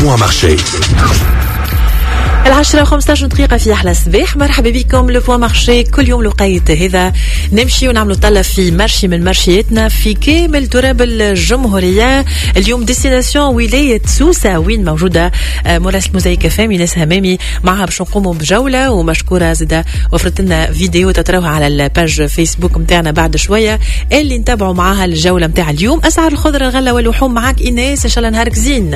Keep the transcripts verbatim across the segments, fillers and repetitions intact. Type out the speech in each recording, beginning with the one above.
بوان مارشي. العشرة وخمسة عشر دقيقة في أحلى صباح. مرحبا بكم. لو بوان مارشي كل يوم لقيت هذا نمشي ونعملوا طلة في مرشي من مرشياتنا في كامل تراب الجمهورية. اليوم ديستيناسيون ولاية سوسة وين موجودة مراسل موزايك فامي ناس همامي معها باش نقوموا بجولة، ومشكورة زدا وفرت لنا فيديو تتراوها على الباج فيسبوك متاعنا بعد شوية اللي نتابعوا معها الجولة متاع اليوم. أسعار الخضرة الغلة واللحوم معك إيناس، إن شاء الله نهارك زين.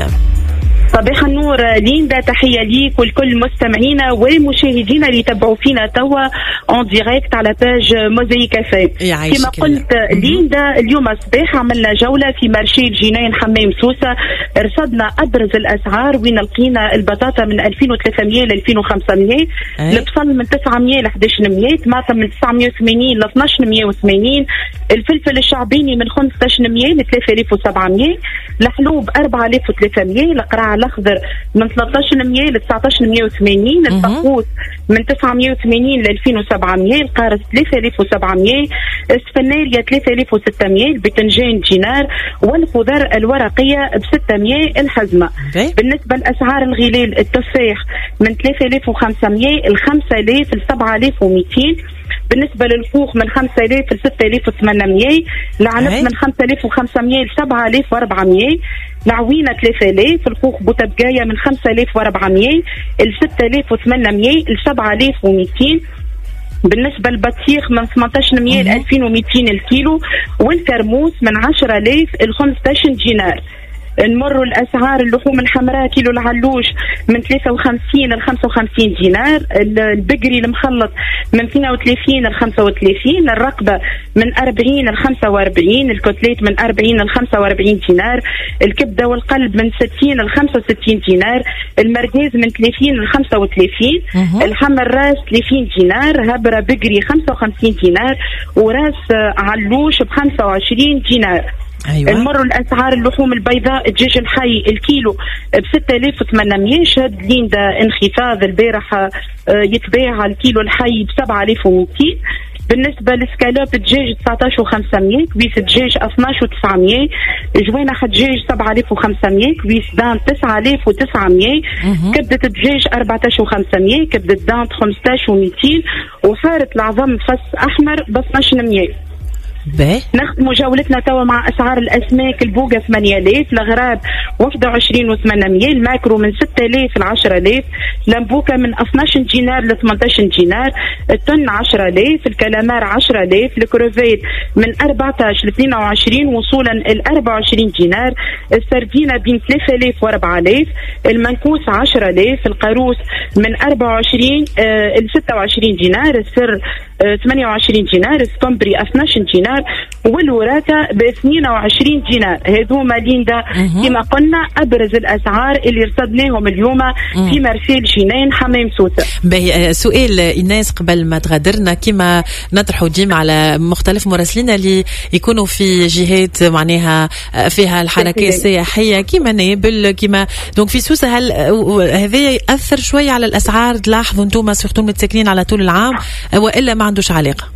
صباح النور ليندا، تحية ليك ولكل مستمعينا والمشاهدين اللي يتابعوا فينا توا اون ديريكت على باج موزايك اف ام. كما قلت ليندا، اليوم الصباح عملنا جولة في مارشي الجنين حمام سوسة، رصدنا أبرز الأسعار وين لقينا البطاطا من ألفين وثلاثمية ل ألفين وخمسمية، البصل من تسعمية ل أحد عشر مية، طماطم من تسعمية وثمانين ل اثناش مية وثمانين، الفلفل الشعبيني من خمسة عشر مية ل ثلاثة آلاف وسبعمية، الحلوب أربعة آلاف وثلاثمية، القرع الأخضر من ثلاثة عشر مية ل تسعة عشر مية وثمانين، الفقوس من تسعمية وثمانين ل ألفين وسبعمية، القارص ثلاثة آلاف وسبعمية، السفناريا ثلاثة آلاف وستمية، البتنجان دينار، والخضر الورقية ب ستمية الحزمة. بالنسبة لأسعار الغلال، التفاح من ثلاثة آلاف وخمسمية ل خمسة آلاف ل سبعة آلاف ومئتين، بالنسبة للخوخ من خمسة آلاف ل ستة آلاف وثمانمية، العنب من خمسة آلاف وخمسمية ل سبعة آلاف وأربعمية، العوينة ثلاثة آلاف، الخوخ بوتبقاية من خمسة آلاف وأربعمية ل ستة آلاف وثمانمية ل سبعة آلاف ومئتين، بالنسبة للبطيخ من ثمانية عشر مية ل ألفين ومئتين الكيلو، والكرموس من عشرة آلاف ل خمسة عشر دينار. نمروا الأسعار، اللحوم الحمراء كيلو العلوش من ثلاثة وخمسين ل خمسة وخمسين دينار، البقري المخلط من اثنين وثلاثين ل خمسة وثلاثين، الرقبة من أربعين ل خمسة وأربعين، الكتليت من أربعين ل خمسة وأربعين دينار، الكبدة والقلب من ستين ل خمسة وستين دينار، المرغيز من ثلاثين ل خمسة وثلاثين، الحم الراس ثلاثين دينار، هبرة بقري خمسة وخمسين دينار، وراس علوش ب خمسة وعشرين دينار. أيوة. نمر الأسعار، اللحوم البيضاء الدجاج الحي الكيلو ب ستة آلاف وثمانمية، شهد ليندا انخفاض البارحة يتباع الكيلو الحي ب سبعة آلاف ومئتين. بالنسبة للسكالوب الدجاج تسعة عشر وخمسمية، كبيس الدجاج اثناش وتسعمية، جوانح الدجاج سبعة آلاف وخمسمية، كبيس دانت تسعة آلاف وتسعمية، كبدة الدجاج أربعة عشر وخمسمية، كبدة دانت خمسة عشر ومئتين، وحارة العظم فص أحمر ب اثناش مية. نختم جولتنا توا مع أسعار الأسماك، البوقة ثمانية آلاف، الغراب واحد وعشرين وثمانمية، الماكرو من ستة آلاف ل عشرة آلاف، لمبوكة من اثناش دينار ل ثمانية عشر دينار، التن عشرة آلاف، الكلامار عشرة آلاف، الكروفيت من أربعة عشر ل اثنين وعشرين وصولا ل أربعة وعشرين دينار، السردينة بين ثلاثة آلاف و أربعة آلاف، المنكوس عشرة آلاف، القاروس من أربعة وعشرين ل ستة وعشرين دينار، السر ثمانية وعشرين دينار، السكمبري اثناش دينار، والوراثة ب اثنين وعشرين دينار. هذوما ليندا كما قلنا أبرز الأسعار اللي رصدناهم اليوم في مرسيل جنين حمام سوسة. باهي، سؤال الناس قبل ما تغادرنا، كما نطرحوا ديما على مختلف مراسلين اللي يكونوا في جهات معناها فيها الحركة السياحية كما نابل كما دونك في سوسة، هل هذا يأثر شوية على الأسعار؟ تلاحظوا انتم سيرتو متسكنين على طول العام وإلا ما عندوش علاقة؟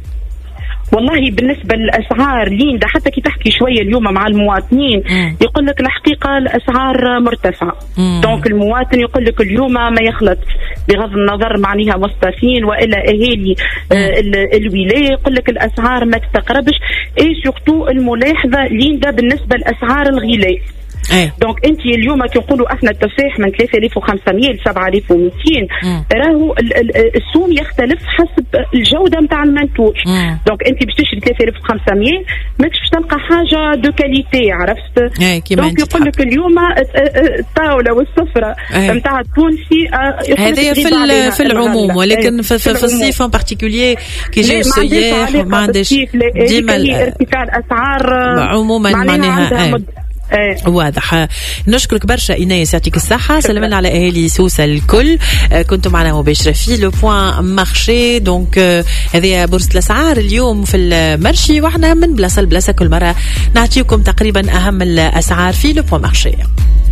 والله بالنسبة للأسعار ليندا، حتى كي تحكي شوية اليوم مع المواطنين يقول لك الحقيقة الأسعار مرتفعة، دونك المواطن يقول لك اليوم ما يخلط، بغض النظر معناها مصطفين وإلا أهالي آه الولاية، يقول لك الأسعار ما تتقربش. إيه سورتو الملاحظة ليندا بالنسبة لأسعار الغلاء، أيه. دونك انت اليوم كي نقولوا احنا التفاح من ثلاثة آلاف وخمسمية ل سبعة آلاف ومئتين، راهو السوم يختلف حسب الجوده نتاع المنتوج. دونك انت باش تشري ثلاثة آلاف وخمسمية ماكش باش تلقى حاجه دو كاليتي، عرفت؟ أيه. دونك يقول لك اليوم الطاوله والسفره نتاع أيه. التونسي هذه في في العموم، ولكن في, في, في الصيف ان بارتيكولير كي يجيو السياح ما عندش ديما ارتفاع الاسعار عموما معناها ايه. واضح. نشكرك برشا إيناس، يعطيك الصحة. سلمنا على أهالي سوسة الكل. كنتم معنا مباشرة في لو بوان مارشي. دونك هذه بورصة الأسعار اليوم في المرشي، وإحنا من بلاصة لبلاصة كل مرة نعطيكم تقريبا أهم الأسعار في لو بوان مارشي.